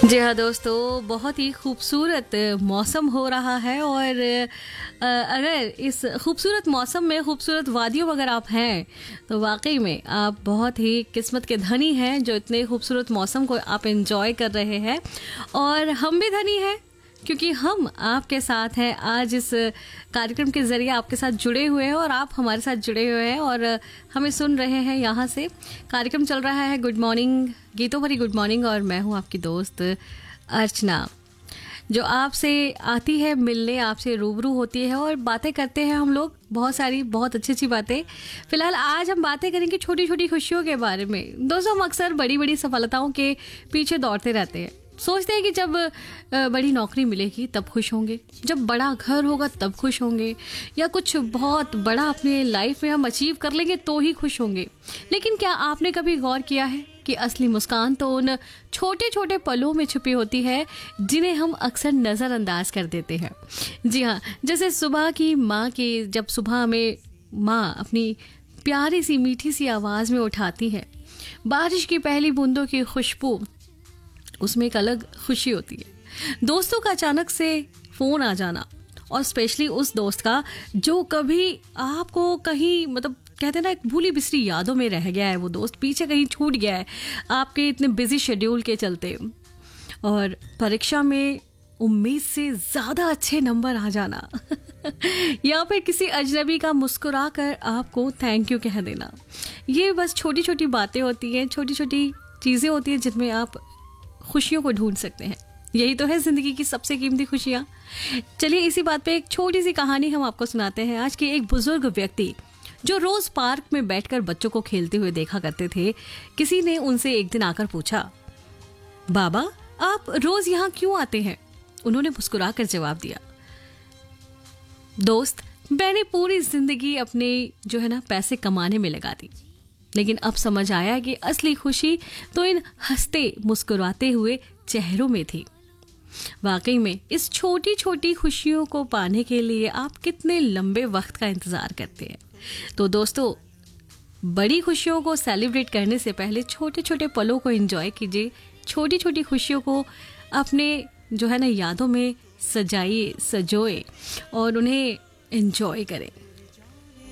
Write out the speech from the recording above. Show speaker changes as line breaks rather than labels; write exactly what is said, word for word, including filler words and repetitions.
जी हाँ दोस्तों, बहुत ही खूबसूरत मौसम हो रहा है और अ, अगर इस खूबसूरत मौसम में खूबसूरत वादियों में अगर आप हैं तो वाकई में आप बहुत ही किस्मत के धनी हैं जो इतने खूबसूरत मौसम को आप एंजॉय कर रहे हैं। और हम भी धनी हैं क्योंकि हम आपके साथ हैं। आज इस कार्यक्रम के ज़रिए आपके साथ जुड़े हुए हैं और आप हमारे साथ जुड़े हुए हैं और हमें सुन रहे हैं। यहाँ से कार्यक्रम चल रहा है गुड मॉर्निंग, गीतों भरी गुड मॉर्निंग, और मैं हूँ आपकी दोस्त अर्चना, जो आपसे आती है मिलने, आपसे रूबरू होती है और बातें करते हैं हम लोग, बहुत सारी बहुत अच्छी अच्छी बातें। फिलहाल आज हम बातें करेंगे छोटी छोटी खुशियों के बारे में। दोस्तों, हम अक्सर बड़ी बड़ी सफलताओं के पीछे दौड़ते रहते हैं, सोचते हैं कि जब बड़ी नौकरी मिलेगी तब खुश होंगे, जब बड़ा घर होगा तब खुश होंगे, या कुछ बहुत बड़ा अपने लाइफ में हम अचीव कर लेंगे तो ही खुश होंगे। लेकिन क्या आपने कभी गौर किया है कि असली मुस्कान तो उन छोटे छोटे पलों में छुपी होती है जिन्हें हम अक्सर नज़रअंदाज कर देते हैं। जी हाँ, जैसे सुबह की माँ की, जब सुबह में माँ अपनी प्यारी सी मीठी सी आवाज़ में उठाती है, बारिश की पहली बूंदों की खुशबू, उसमें एक अलग खुशी होती है। दोस्तों का अचानक से फ़ोन आ जाना, और स्पेशली उस दोस्त का जो कभी आपको कहीं, मतलब कहते हैं ना, एक भूली बिसरी यादों में रह गया है, वो दोस्त पीछे कहीं छूट गया है आपके इतने बिजी शेड्यूल के चलते। और परीक्षा में उम्मीद से ज़्यादा अच्छे नंबर आ जाना या फिर किसी अजनबी का मुस्कुरा कर आपको थैंक यू कह देना। ये बस छोटी छोटी बातें होती हैं, छोटी छोटी चीज़ें होती हैं जिनमें आप खुशियों को ढूंढ सकते हैं। यही तो है ज़िंदगी की सबसे कीमती खुशियाँ। चलिए इसी बात पे एक छोटी सी कहानी हम आपको सुनाते हैं। आज के एक बुजुर्ग व्यक्ति जो रोज़ पार्क में बैठकर बच्चों को खेलते हुए देखा करते थे, किसी ने उनसे एक दिन आकर पूछा, बाबा आप रोज़ यहाँ क्यों आते हैं? उन्होंने मुस्कुरा कर जवाब दिया, दोस्त मैंने पूरी जिंदगी अपने जो है ना पैसे कमाने में लगा दी, लेकिन अब समझ आया कि असली खुशी तो इन हंसते मुस्कुराते हुए चेहरों में थी। वाकई में इस छोटी छोटी खुशियों को पाने के लिए आप कितने लंबे वक्त का इंतजार करते हैं। तो दोस्तों, बड़ी खुशियों को सेलिब्रेट करने से पहले छोटे छोटे पलों को एंजॉय कीजिए। छोटी छोटी खुशियों को अपने जो है ना यादों में सजाइए, सजोए और उन्हें एंजॉय करें।